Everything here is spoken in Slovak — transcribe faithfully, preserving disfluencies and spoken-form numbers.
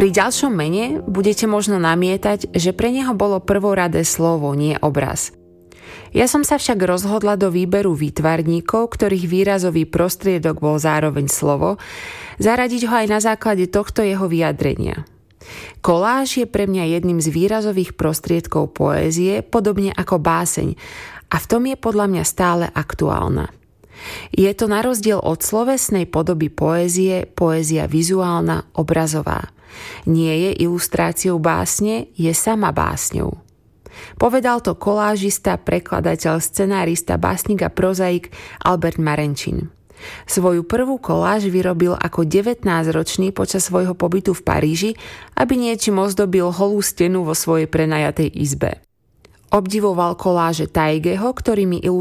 Pri ďalšom mene budete možno namietať, že pre neho bolo prvoradé slovo, nie obraz. Ja som sa však rozhodla do výberu výtvarníkov, ktorých výrazový prostriedok bol zároveň slovo, zaradiť ho aj na základe tohto jeho vyjadrenia. Koláž je pre mňa jedným z výrazových prostriedkov poézie, podobne ako báseň, a v tom je podľa mňa stále aktuálna. Je to na rozdiel od slovesnej podoby poézie, poézia vizuálna, obrazová. Nie je ilustráciou básne, je sama básňou. Povedal to kolážista, prekladateľ, scenárista, básnik a prozaik Albert Marenčin. Svoju prvú koláž vyrobil ako devätnásťročný počas svojho pobytu v Paríži, aby niečím ozdobil holú stenu vo svojej prenajatej izbe. Obdivoval koláže Taigeho, ktorými